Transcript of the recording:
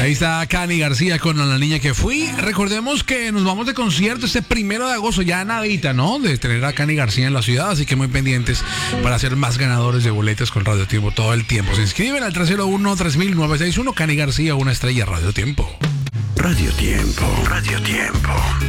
Ahí está Cani García con La Niña que Fui. Recordemos que nos vamos de concierto este 1 de agosto, ya nadita, ¿no? De tener a Cani García en la ciudad, así que muy pendientes para ser más ganadores de boletos con Radio Tiempo todo el tiempo. Se inscriben al 301-3961. Cani García, una estrella Radio Tiempo. Radio Tiempo, Radio Tiempo.